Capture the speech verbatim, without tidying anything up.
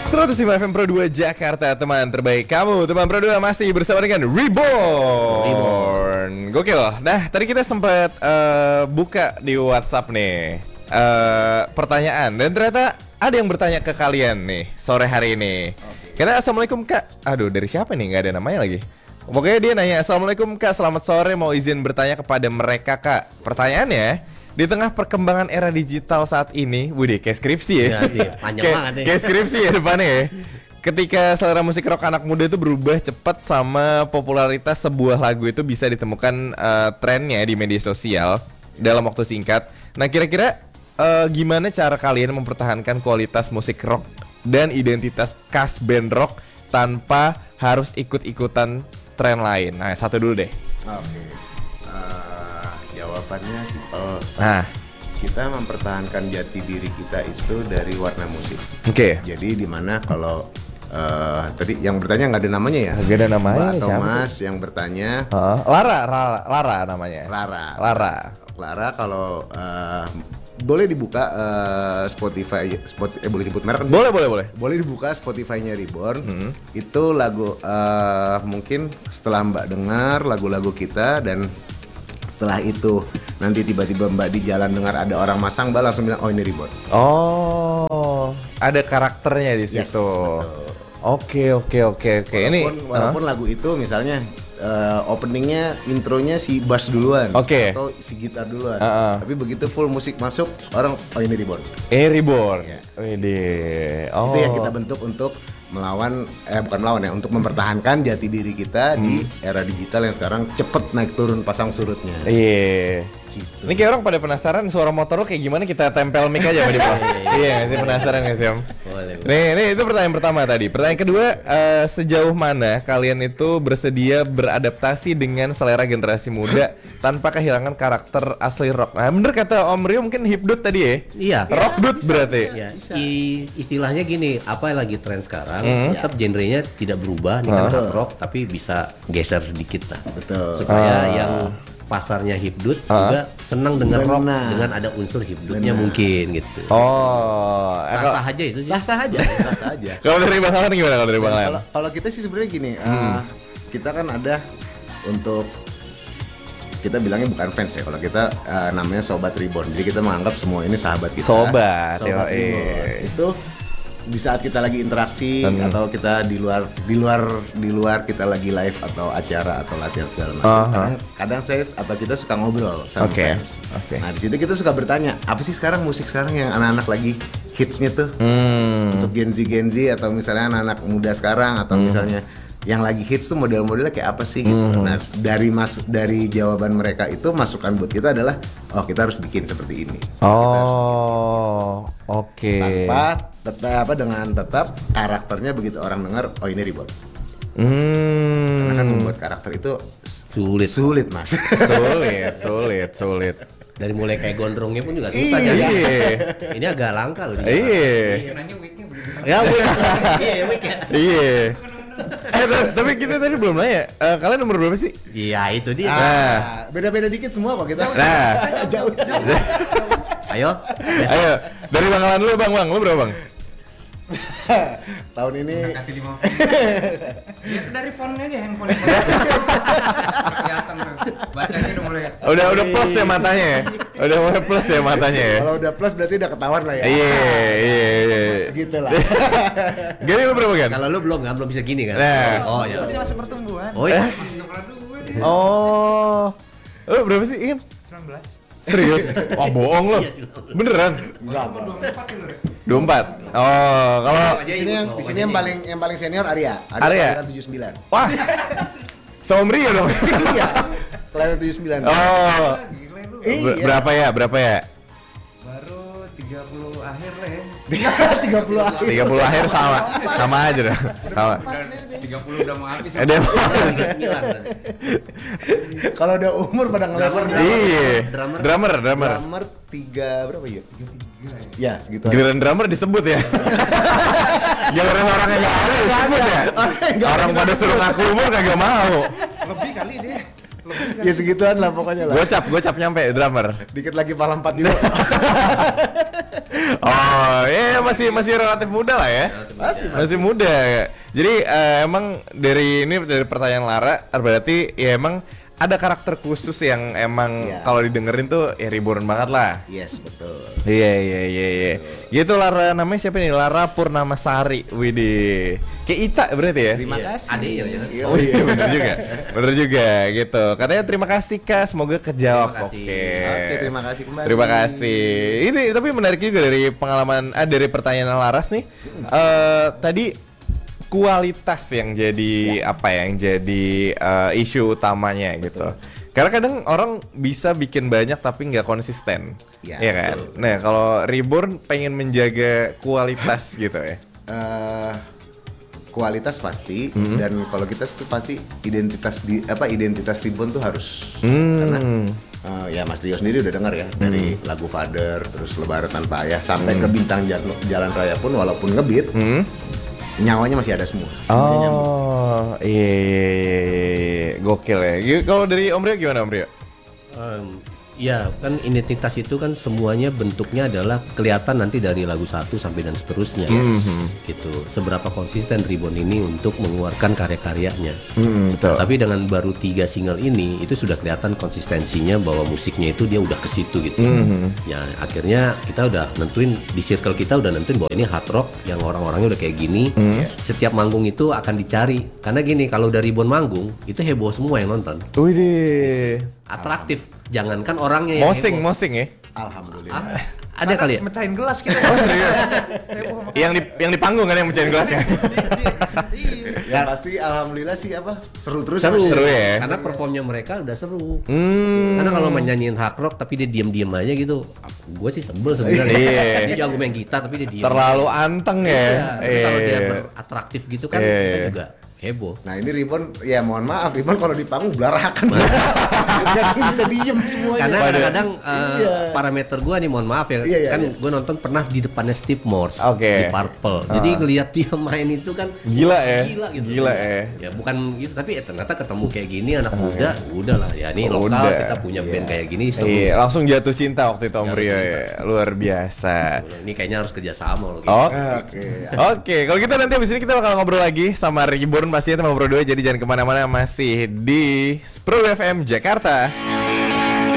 seratus lima F M Pro dua Jakarta, teman terbaik kamu. Teman Pro dua masih bersama dengan Reborn. Reborn. Gokil. Nah, tadi kita sempat uh, buka di WhatsApp nih uh, pertanyaan, dan ternyata ada yang bertanya ke kalian nih sore hari ini. Okay. Karena assalamualaikum kak. Aduh, dari siapa nih? Nggak ada namanya lagi. Pokoknya dia nanya, assalamualaikum kak, selamat sore, mau izin bertanya kepada mereka kak. Pertanyaannya, di tengah perkembangan era digital saat ini, Budi, kayak skripsi ya, ya sih, panjang kayak, banget nih. Kayak skripsi ya depannya ya. Ketika selera musik rock anak muda itu berubah cepat sama popularitas sebuah lagu itu bisa ditemukan uh, trennya di media sosial dalam waktu singkat. Nah, kira-kira uh, gimana cara kalian mempertahankan kualitas musik rock dan identitas khas band rock tanpa harus ikut-ikutan tren lain? Nah, satu dulu deh. Oke. Okay. Uh, jawabannya simpel. Nah, kita mempertahankan jati diri kita itu dari warna musik. Oke. Okay. Jadi di mana kalau uh, tadi yang bertanya nggak ada namanya ya? Nggak ada namanya. Mbak Thomas yang bertanya. Uh, Lara, Lara, Lara namanya. Lara. Lara. Lara kalau uh, boleh dibuka uh, Spotify, Spotify, eh boleh sebut merek kan? Boleh, boleh, boleh. Boleh dibuka Spotify-nya Reborn. Hmm. Itu lagu uh, mungkin setelah Mbak dengar lagu-lagu kita dan setelah itu nanti tiba-tiba Mbak di jalan dengar ada orang masang, Mbak langsung bilang oh ini Reborn. Oh, ada karakternya di situ. Yes, oke, oke, oke, oke. Ini walaupun huh? lagu itu misalnya Uh, openingnya, intronya si bass duluan, okay. atau si gitar duluan, uh-uh. tapi begitu full musik masuk, orang oh ini Reborn. Eh Reborn. Ya. Oh. Itu yang kita bentuk untuk melawan, eh bukan melawan ya, untuk mempertahankan jati diri kita hmm. di era digital yang sekarang cepet naik turun pasang surutnya. Iya. Gitu. Ini kayak orang pada penasaran suara motor lo kayak gimana, kita tempel mic aja sama dia. Iya nggak sih, penasaran nggak sih Om? Boleh. Nih, nih itu pertanyaan pertama tadi. Pertanyaan kedua, uh, sejauh mana kalian itu bersedia beradaptasi dengan selera generasi muda tanpa kehilangan karakter asli rock? Nah, bener kata Om Rio, mungkin hipdut tadi ya? Iya. Rock ya, dut berarti. Ya, I, istilahnya gini, apa yang lagi tren sekarang, hmm. tetap genrenya tidak berubah, nih kan hard rock, tapi bisa geser sedikit lah. Betul. Supaya ah. yang pasarnya hipdut ah. juga senang dengan rock Benar. dengan ada unsur hipdutnya Benar. mungkin gitu. Oh, Sah-sah aja itu sih. Sah-sah aja, sah-sah aja. Kalau dari Bang Alan gimana kalau dari Bang Alan? Kalau kalau kita sih sebenarnya gini, hmm. uh, kita kan ada untuk kita bilangnya bukan fans ya, kalau kita uh, namanya Sobat Reborn. Jadi kita menganggap semua ini sahabat kita. Sobat, Sobat Reborn. Itu di saat kita lagi interaksi hmm. atau kita di luar di luar di luar kita lagi live atau acara atau latihan segala macam. Uh-huh. Kadang, kadang saya atau kita suka ngobrol sama okay. fans. Okay. Nah di situ kita suka bertanya, apa sih sekarang musik sekarang yang anak-anak lagi hitsnya tuh hmm. untuk Gen Z Gen Z atau misalnya anak-anak muda sekarang atau hmm. misalnya yang lagi hits tuh model-modelnya kayak apa sih gitu. Hmm. Nah dari mas dari jawaban mereka itu masukan buat kita adalah oh kita harus bikin seperti ini. Oh, oke. Okay. Tanpa tetap apa dengan tetap karakternya begitu orang dengar oh ini Reborn. Hmm. Karena kan membuat karakter itu sulit. Sulit mas. sulit, sulit, sulit. Dari mulai kayak gondrongnya pun juga susah iya. jadi. Ini agak langka loh. Iya. Ya wig. Iya wig ya. Iya. Eh, tapi kita tadi belum nanya, uh, kalian nomor berapa sih? Iya itu dia. Nah. Beda-beda dikit semua kok kita. Nah. jauh. Ayo. Ayo. Dari Bang Alan dulu Bang, Bang. Lu berapa Bang? Tahun ini ya dari fontnya aja, handphone kelihatan tuh bacanya udah mulai udah udah plus ya matanya ya, udah mulai plus ya matanya ya. Kalau udah plus berarti udah ketahuan lah ya. Iya iya iya. Segitu lah. Gini lu berapa kan? Kalau lu belum kan, belum bisa gini kan? Nah. Oh ya. masih masih pertumbuhan. Oh iya. Oh. Lu berapa sih Ian? sembilan belas. Serius? Wah bohong lo. Beneran? Enggak. dua puluh empat dulu deh. dua puluh empat. Oh, kalau Di sini yang di sini yang paling yang paling senior Arya. Arya kelahiran tujuh puluh sembilan. Wah. Sama Rio dong. Iya. Kelahiran tujuh puluh sembilan. Oh. Gila lu. Iya. Berapa ya? Berapa ya? Baru tiga puluh akhir lah ya. tiga puluh akhir. tiga puluh akhir sama. Sama aja dah. Sama. tiga puluh udah mau habis. Ada Kalau udah umur pada ngeles. Iya. Drummer. Drummer, drummer. Drummer tiga berapa ya? Ya segitu. Giliran drummer disebut ya. Giliran orangnya nggak ada disebut ya. Orang pada suruh ngaku umur kagak mau. Lebih kali dia. Ya segituan lah pokoknya lah. Gocap, gocap nyampe drummer. Dikit lagi pala empat juga. Oh, ya masih masih relatif muda lah ya. Masih, Masih muda. Jadi eh, emang dari ini dari pertanyaan Lara berarti ya emang ada karakter khusus yang emang Iya. kalau didengerin tuh ya Reborn banget lah. Yes, betul. Iya iya iya iya. Gitu Lara, namanya siapa nih? Lara Purnamasari. Widih. Kayak Ita berarti ya? Terima Iya, kasih. adiknya ya. Iya. Oh iya bener juga. Bener juga gitu. Katanya terima kasih Kak, semoga kejawab. Terima Oke. kasih. Oke, terima kasih kembali. Terima kasih. Ini tapi menarik juga dari pengalaman ah, dari pertanyaan Laras nih. Eh tadi kualitas yang jadi apa ya, yang jadi eh, isu utamanya gitu. Karena kadang orang bisa bikin banyak tapi nggak konsisten, Ya, ya kan? Nah kalau Reborn pengen menjaga kualitas gitu ya. Eh, kualitas pasti dan kalau kita tuh pasti identitas di apa identitas Reborn tuh harus karena Hmm. eh, ya Mas Rio sendiri udah dengar ya dari lagu Father terus Lebaran Tanpa Ayah sampai ke Bintang Jalan, Jalan Raya pun walaupun ngebeat Hmm. nyawanya masih ada semua. Semuanya nyambung. Oh, iya, iya, iya, iya. Gokil ya. Gi- Kalau dari Om Rio gimana Om Rio? Em, ya kan identitas itu kan semuanya bentuknya adalah kelihatan nanti dari lagu satu sampai dan seterusnya. Gitu. Seberapa konsisten Reborn ini untuk mengeluarkan karya-karyanya. Hmm, betul. Tapi dengan baru tiga single ini itu sudah kelihatan konsistensinya bahwa musiknya itu dia udah ke situ gitu. Ya akhirnya kita udah nentuin di circle kita udah nentuin bahwa ini hard rock yang orang-orangnya udah kayak gini. Setiap manggung itu akan dicari karena gini kalau dari Reborn manggung itu heboh semua yang nonton. Widih. Atraktif. Jangankan orangnya yang Mosing, heboh. mosing ya. Alhamdulillah. Ada kali ya? Mecahin gelas kita. Oh serius? yang di yang di panggung kan yang mecahin gelasnya. Ya pasti alhamdulillah sih apa seru terus. Seru. Seru ya? Karena performnya mereka udah seru. Hmm. Karena kalau menyanyiin hard rock tapi dia diem-diem aja gitu, gue sih sebel sebenarnya. Iya. Dia jago main gitar tapi dia diem. Terlalu anteng ya. Iya, tapi kalau dia Iya. beratraktif gitu kan Iya. kita juga heboh. Nah ini Reborn ya mohon maaf Reborn kalau di panggung belarakan. Jadi bisa diem semuanya. Karena Waduh. kadang-kadang uh, Iya. parameter gue nih mohon maaf ya, Iya, iya, kan iya. gue nonton pernah di depannya Steve Morse Oke. di Purple. Jadi ngelihat dia main itu kan Gila ya. Gila gitu. Gila ya. Ya bukan gitu tapi ya ternyata ketemu kayak gini anak muda, udah lah ya ini Oh, lokal udah. kita punya band kayak gini seru. Iya, langsung jatuh cinta waktu itu Om Jatuh Rio cinta. ya. Luar biasa. Ini kayaknya harus kerjasama loh. Gitu. Oh. Oke. Oke, kalau kita nanti abis ini kita bakal ngobrol lagi sama Reborn pastinya sama berdua, jadi jangan kemana-mana, masih di Pro F M Jakarta.